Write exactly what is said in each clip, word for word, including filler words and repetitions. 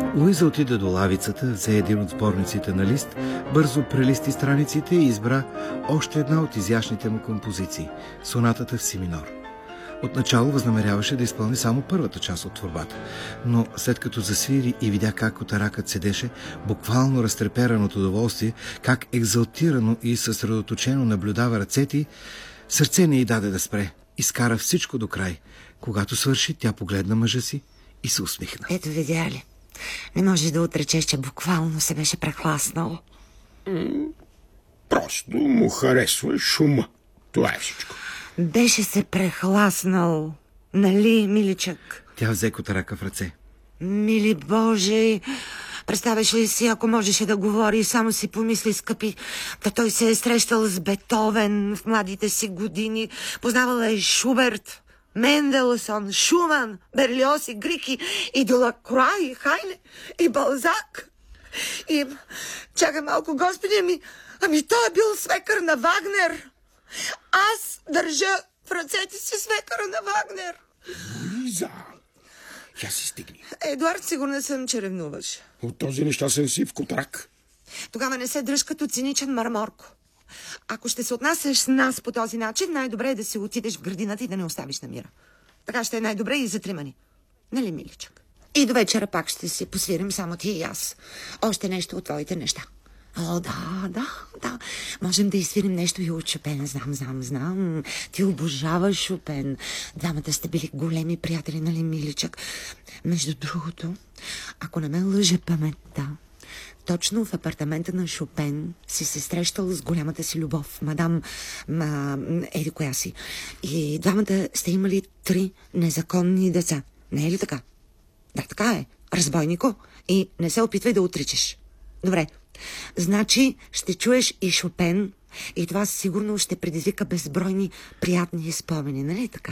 Луиза отида до лавицата, взе един от сборниците на Лист, бързо прелисти страниците и избра още една от изящните му композиции – сонатата в си минор. Отначало възнамеряваше да изпълни само първата част от творбата, но след като засвири и видя как котаракът седеше, буквално разтреперан от удоволствие, как екзалтирано и съсредоточено наблюдава ръцете, сърце не й даде да спре. Изкара всичко до край. Когато свърши, тя погледна мъжа си и се усмихна. Ето, видя ли? Не може да отречеш, че буквално се беше прехласнал. М- просто му харесва шума. Това е всичко. Беше се прехласнал, нали, миличък? Тя взе котарака в ръце. Мили Боже, представяш ли си, ако можеше да говори, само си помисли, скъпи, да той се е срещал с Бетовен в младите си години, познавала е Шуберт, Менделсон, Шуман, Берлиоз и Грики, и Делакруа, и Хайне, и Балзак. И чакай малко, господи, ами, ами той е бил свекър на Вагнер. Аз държа в ръцете си свекъра на Вагнер. Луиза, я си стигни. Едуард, сигурна съм, че ревнуваш. От този нещастен си в котарак. Тогава не се дръж като циничен марморко. Ако ще се отнасяш с нас по този начин, най-добре е да си отидеш в градината и да не оставиш на мира. Така ще е най-добре и за тримани. Нали, миличък? И до вечера пак ще си посвирим само ти и аз. Още нещо от твоите неща. О, да, да, да. Можем да изсвирим нещо и от Шопен. Знам, знам, знам. Ти обожаваш Шопен. Двамата сте били големи приятели, нали, миличък? Между другото, ако не ме лъже паметта, точно в апартамента на Шопен си се срещал с голямата си любов, мадам ма, еди коя си. И двамата сте имали три незаконни деца. Не е ли така? Да, така е. Разбойнико. И не се опитвай да отричаш. Добре. Значи ще чуеш и Шопен, и това сигурно ще предизвика безбройни приятни спомени, нали така?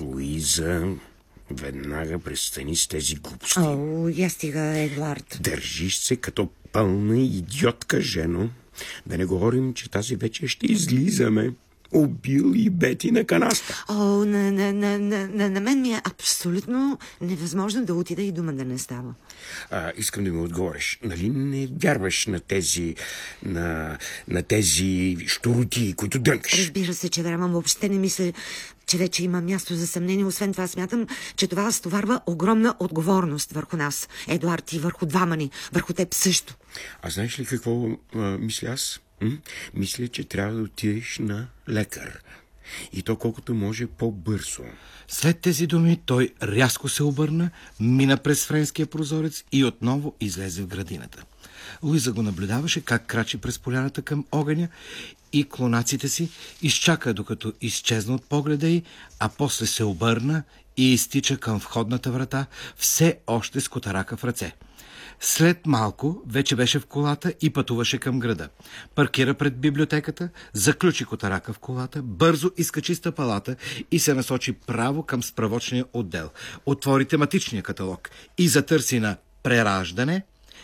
Луиза, веднага престани с тези глупости. О, я стига, Едуард. Държиш се като пълна идиотка, жено. Да не говорим, че тази вечер ще излизаме. Убил и Бети на канаста. О, на, на, на, на, на, на мен ми е абсолютно невъзможно да отида и дума да не става. А, искам да ми отговориш. Нали не вярваш на тези на, на тези щуроти, които дрънкаш? Разбира се, че вярвам. Въобще не мисля, че вече има място за съмнение. Освен това смятам, че това стоварва огромна отговорност върху нас, Едуард, и върху двама ни, върху теб също. А знаеш ли какво а, мисля аз? М? Мисля, че трябва да отидеш на лекар. И то колкото може по-бързо. След тези думи той рязко се обърна, мина през френския прозорец и отново излезе в градината. Луиза го наблюдаваше как крачи през поляната към огъня и клонаците си, изчака докато изчезна от погледа й, а после се обърна и изтича към входната врата, все още с котарака в ръце. След малко вече беше в колата и пътуваше към града. Паркира пред библиотеката, заключи котарака в колата, бързо изкачи стъпалата и се насочи право към справочния отдел. Отвори тематичния каталог и затърси на прераждане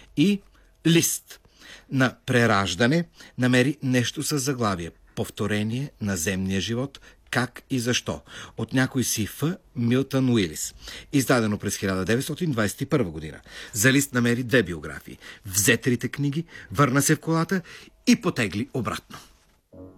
и Лист. На прераждане намери нещо с заглавие «Повторение на земния живот. Как и защо» от някой си Ф. Милтън Уилис. Издадено през хиляда деветстотин двадесет и първа година. За Лист намери две биографии. Взе трите книги, върна се в колата и потегли обратно.